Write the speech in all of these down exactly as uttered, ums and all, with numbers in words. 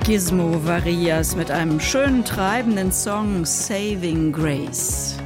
Gizmo Varias mit einem schönen, treibenden Song Saving Grace.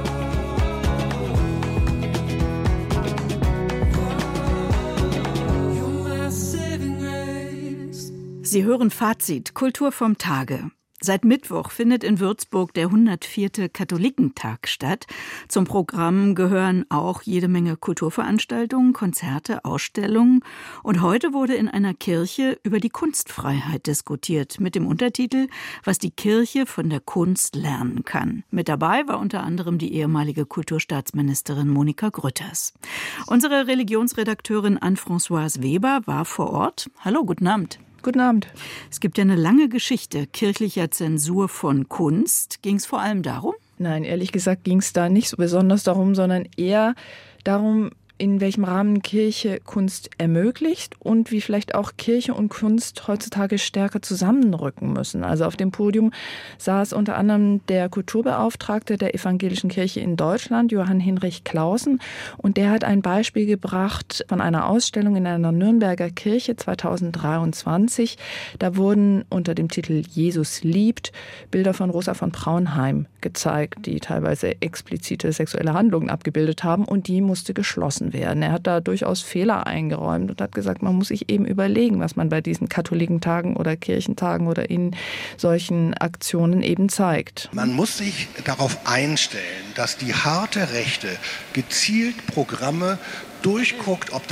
Sie hören Fazit, Kultur vom Tage. Seit Mittwoch findet in Würzburg der hundertvierte Katholikentag statt. Zum Programm gehören auch jede Menge Kulturveranstaltungen, Konzerte, Ausstellungen. Und heute wurde in einer Kirche über die Kunstfreiheit diskutiert, mit dem Untertitel »Was die Kirche von der Kunst lernen kann«. Mit dabei war unter anderem die ehemalige Kulturstaatsministerin Monika Grütters. Unsere Religionsredakteurin Anne-Françoise Weber war vor Ort. Hallo, guten Abend. Guten Abend. Es gibt ja eine lange Geschichte kirchlicher Zensur von Kunst. Ging es vor allem darum? Nein, ehrlich gesagt ging es da nicht so besonders darum, sondern eher darum, in welchem Rahmen Kirche Kunst ermöglicht und wie vielleicht auch Kirche und Kunst heutzutage stärker zusammenrücken müssen. Also auf dem Podium saß unter anderem der Kulturbeauftragte der Evangelischen Kirche in Deutschland, Johann Hinrich Clausen, und der hat ein Beispiel gebracht von einer Ausstellung in einer Nürnberger Kirche zweitausenddreiundzwanzig. Da wurden unter dem Titel Jesus liebt Bilder von Rosa von Braunheim gezeigt, die teilweise explizite sexuelle Handlungen abgebildet haben, und die musste geschlossen werden. Er hat da durchaus Fehler eingeräumt und hat gesagt, man muss sich eben überlegen, was man bei diesen Katholikentagen oder Kirchentagen oder in solchen Aktionen eben zeigt. Man muss sich darauf einstellen, dass die harte Rechte gezielt Programme durchguckt, ob